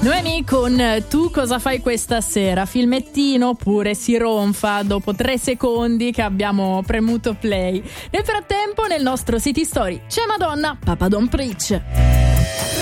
Noemi con Tu cosa fai questa sera? Filmettino oppure si ronfa dopo 3 secondi che abbiamo premuto play. Nel frattempo nel nostro City Story c'è Madonna, Papa Don't Preach.